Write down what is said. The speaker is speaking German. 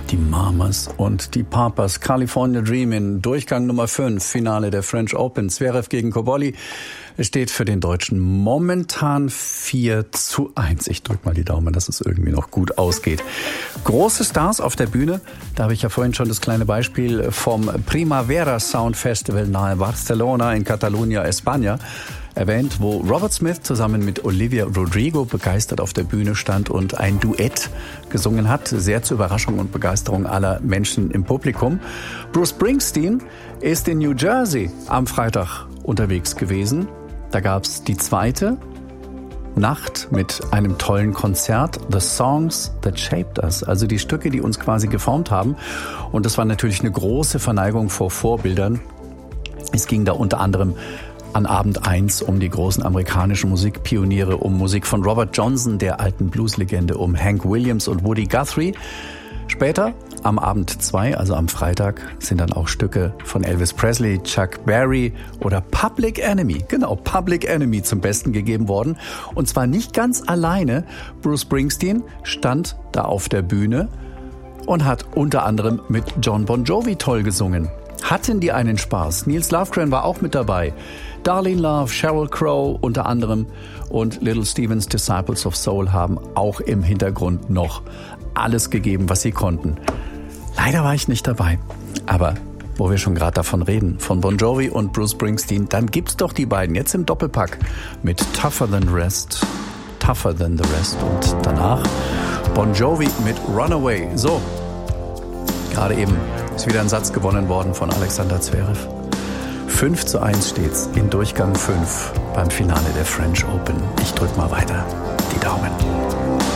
Die Mamas und die Papas. California Dreamin', Durchgang Nummer 5, Finale der French Open. Zverev gegen Cobolli. Es steht für den Deutschen momentan 4:1. Ich drück mal die Daumen, dass es irgendwie noch gut ausgeht. Große Stars auf der Bühne. Da habe ich ja vorhin schon das kleine Beispiel vom Primavera Sound Festival nahe Barcelona in Catalunya, España erwähnt, wo Robert Smith zusammen mit Olivia Rodrigo begeistert auf der Bühne stand und ein Duett gesungen hat, sehr zur Überraschung und Begeisterung aller Menschen im Publikum. Bruce Springsteen ist in New Jersey am Freitag unterwegs gewesen. Da gab's die zweite Nacht mit einem tollen Konzert, The Songs That Shaped Us, also die Stücke, die uns quasi geformt haben. Und das war natürlich eine große Verneigung vor Vorbildern. Es ging da unter anderem an Abend 1 um die großen amerikanischen Musikpioniere, um Musik von Robert Johnson, der alten Blueslegende, um Hank Williams und Woody Guthrie. Später, am Abend 2, also am Freitag, sind dann auch Stücke von Elvis Presley, Chuck Berry oder Public Enemy, genau, Public Enemy zum Besten gegeben worden. Und zwar nicht ganz alleine. Bruce Springsteen stand da auf der Bühne und hat unter anderem mit John Bon Jovi toll gesungen. Hatten die einen Spaß. Nils Lofgren war auch mit dabei. Darlene Love, Sheryl Crow unter anderem und Little Stevens Disciples of Soul haben auch im Hintergrund noch alles gegeben, was sie konnten. Leider war ich nicht dabei. Aber wo wir schon gerade davon reden, von Bon Jovi und Bruce Springsteen, dann gibt's doch die beiden jetzt im Doppelpack mit Tougher Than the Rest und danach Bon Jovi mit Runaway. So, gerade eben ist wieder ein Satz gewonnen worden von Alexander Zverev. 5:1 steht's in Durchgang 5 beim Finale der French Open. Ich drück mal weiter die Daumen.